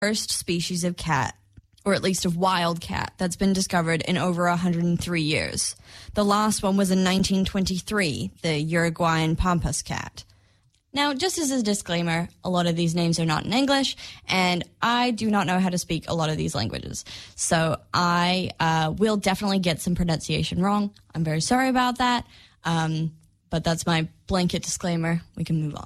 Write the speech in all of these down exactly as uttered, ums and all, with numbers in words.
first species of cat, or at least of wild cat, that's been discovered in over one hundred three years. The last one was in nineteen twenty-three, the Uruguayan pampas cat. Now, just as a disclaimer, a lot of these names are not in English, and I do not know how to speak a lot of these languages. So I uh, will definitely get some pronunciation wrong. I'm very sorry about that, um, but that's my blanket disclaimer. We can move on.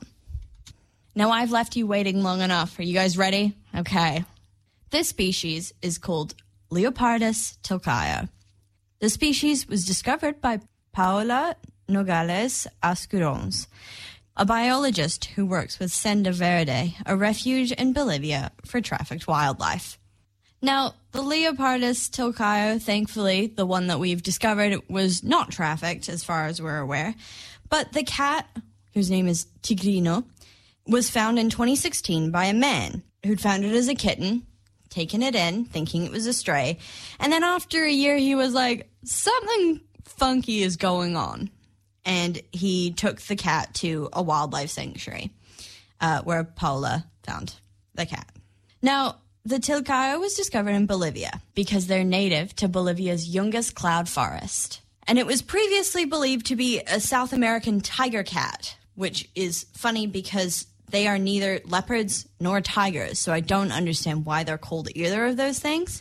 Now, I've left you waiting long enough. Are you guys ready? Okay. This species is called Leopardus tilcaia. The species was discovered by Paula Nogales Ascurons, a biologist who works with Senda Verde, a refuge in Bolivia for trafficked wildlife. Now, the Leopardus tilcaia, thankfully, the one that we've discovered, was not trafficked as far as we're aware, but the cat, whose name is Tigrino, was found in twenty sixteen by a man who'd found it as a kitten, taken it in, thinking it was a stray, and then after a year he was like, something funky is going on. And he took the cat to a wildlife sanctuary uh, where Paula found the cat. Now, the tilcaia was discovered in Bolivia because they're native to Bolivia's Yungas cloud forest. And it was previously believed to be a South American tiger cat, which is funny because they are neither leopards nor tigers, so I don't understand why they're called either of those things.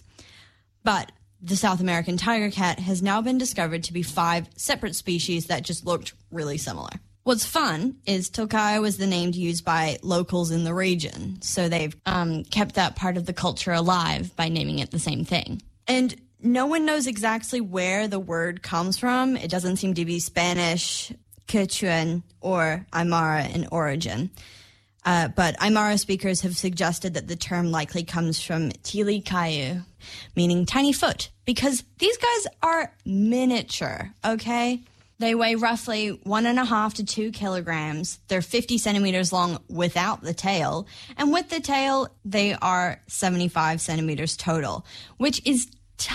But the South American tiger cat has now been discovered to be five separate species that just looked really similar. What's fun is tilcaia was the name used by locals in the region, so they've um, kept that part of the culture alive by naming it the same thing. And no one knows exactly where the word comes from. It doesn't seem to be Spanish, Quechuan, or Aymara in origin. Uh, but Aymara speakers have suggested that the term likely comes from Tili Kayu, meaning tiny foot, because these guys are miniature, okay? They weigh roughly one and a half to two kilograms. They're fifty centimeters long without the tail. And with the tail, they are seventy-five centimeters total, which is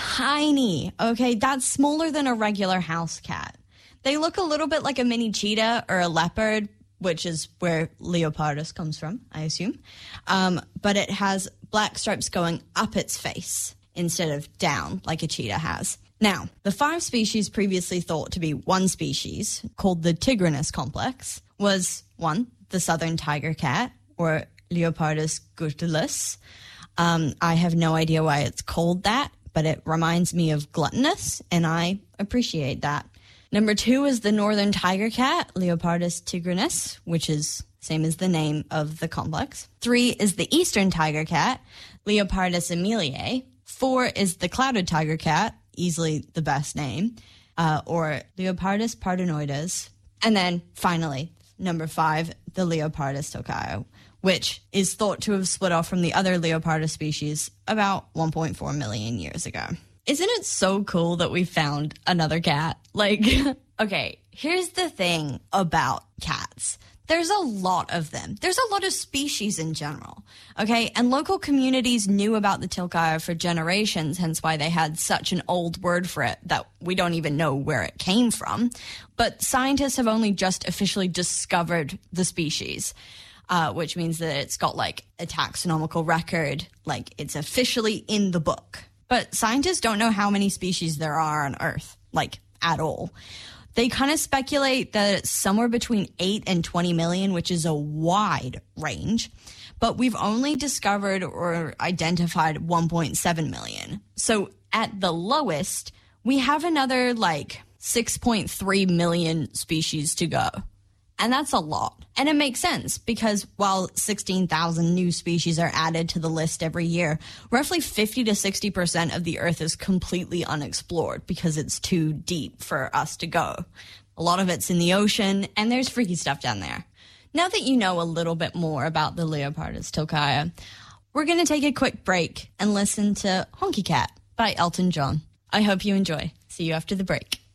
tiny, okay? That's smaller than a regular house cat. They look a little bit like a mini cheetah or a leopard, which is where Leopardus comes from, I assume. Um, but it has black stripes going up its face instead of down like a cheetah has. Now, the five species previously thought to be one species, called the Tigrinus complex, was one, the southern tiger cat, or Leopardus gutulus. Um, I have no idea why it's called that, but it reminds me of gluttonous, and I appreciate that. Number two is the northern tiger cat, Leopardus tigrinus, which is same as the name of the complex. Three is the eastern tiger cat, Leopardus emiliae. Four is the clouded tiger cat, easily the best name, uh, or Leopardus pardonoides. And then finally, number five, the Leopardus tilcaia, which is thought to have split off from the other Leopardus species about one point four million years ago. Isn't it so cool that we found another cat? Like, okay, here's the thing about cats. There's a lot of them. There's a lot of species in general, okay? And local communities knew about the tilcaia for generations, hence why they had such an old word for it that we don't even know where it came from. But scientists have only just officially discovered the species, uh, which means that it's got, like, a taxonomical record, like, it's officially in the book. But scientists don't know how many species there are on Earth, like, at all. They kind of speculate that it's somewhere between eight and twenty million, which is a wide range. But we've only discovered or identified one point seven million. So at the lowest, we have another, like, six point three million species to go. And that's a lot. And it makes sense because while sixteen thousand new species are added to the list every year, roughly fifty to sixty percent of the Earth is completely unexplored because it's too deep for us to go. A lot of it's in the ocean, and there's freaky stuff down there. Now that you know a little bit more about the Leopardus tilcaia, we're going to take a quick break and listen to Honky Cat by Elton John. I hope you enjoy. See you after the break.